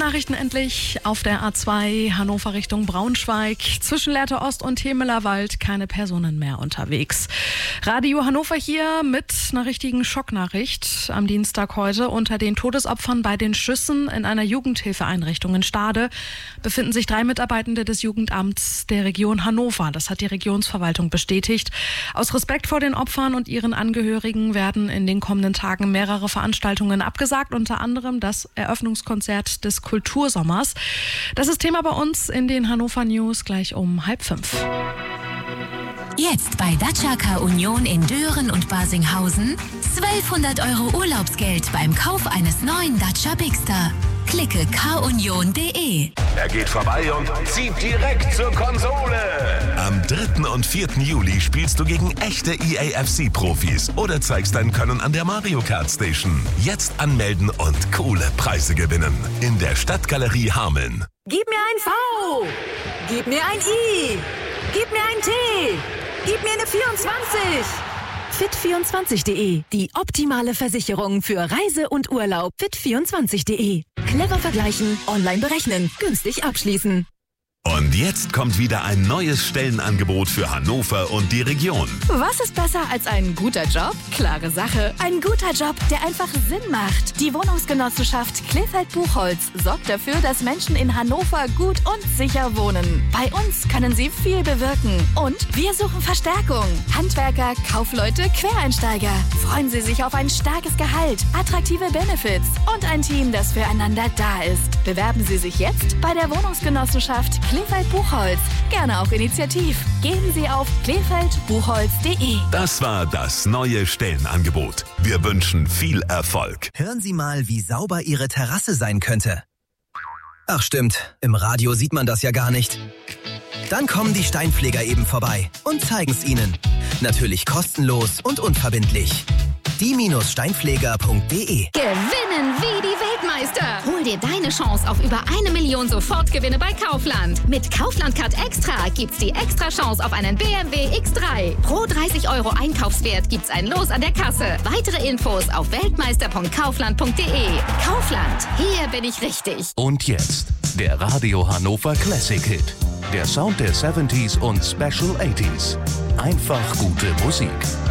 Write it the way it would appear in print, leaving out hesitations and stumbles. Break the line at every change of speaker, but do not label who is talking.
Nachrichten endlich auf der A2 Hannover Richtung Braunschweig. Zwischen Lehrte Ost und Hemelerwald keine Personen mehr unterwegs. Radio Hannover hier mit einer richtigen Schocknachricht am Dienstag heute. Unter den Todesopfern bei den Schüssen in einer Jugendhilfeeinrichtung in Stade befinden sich 3 Mitarbeitende des Jugendamts der Region Hannover. Das hat die Regionsverwaltung bestätigt. Aus Respekt vor den Opfern und ihren Angehörigen werden in den kommenden Tagen mehrere Veranstaltungen abgesagt, unter anderem das Eröffnungskonzert des Kultursommers. Das ist Thema bei uns in den Hannover News gleich um 4:30.
Jetzt bei Dacia Car Union in Dören und Basinghausen 1200 € Urlaubsgeld beim Kauf eines neuen Dacia Bigster. Klicke carunion.de.
Er geht vorbei und zieht direkt zur Konsole. Am 3. und 4. Juli spielst du gegen echte EAFC-Profis oder zeigst dein Können an der Mario Kart Station. Jetzt anmelden und coole Preise gewinnen. In der Stadtgalerie Hameln.
Gib mir ein V! Gib mir ein I! Gib mir ein T! Gib mir eine 24! Fit24.de, die optimale Versicherung für Reise und Urlaub. Fit24.de. Clever vergleichen, online berechnen, günstig abschließen.
Und jetzt kommt wieder ein neues Stellenangebot für Hannover und die Region.
Was ist besser als ein guter Job? Klare Sache. Ein guter Job, der einfach Sinn macht. Die Wohnungsgenossenschaft Krefeld-Buchholz sorgt dafür, dass Menschen in Hannover gut und sicher wohnen. Bei uns können sie viel bewirken. Und wir suchen Verstärkung. Handwerker, Kaufleute, Quereinsteiger. Freuen Sie sich auf ein starkes Gehalt, attraktive Benefits und ein Team, das füreinander da ist. Bewerben Sie sich jetzt bei der Wohnungsgenossenschaft Krefeld-Buchholz. Gerne auch initiativ. Gehen Sie auf krefeldbuchholz.de.
Das war das neue Stellenangebot. Wir wünschen viel Erfolg.
Hören Sie mal, wie sauber Ihre Terrasse sein könnte. Ach stimmt, im Radio sieht man das ja gar nicht. Dann kommen die Steinpfleger eben vorbei und zeigen's Ihnen. Natürlich kostenlos und unverbindlich. die-steinpfleger.de.
Gewinnen wie die Weltmeister. Hol dir deine Chance auf über 1 Million Sofortgewinne bei Kaufland. Mit Kaufland Card Extra gibt's die extra Chance auf einen BMW X3. Pro 30 € Einkaufswert gibt's ein Los an der Kasse. Weitere Infos auf weltmeister.kaufland.de. Kaufland, hier bin ich richtig.
Und jetzt der Radio Hannover Classic Hit. Der Sound der 70s und Special 80s. Einfach gute Musik.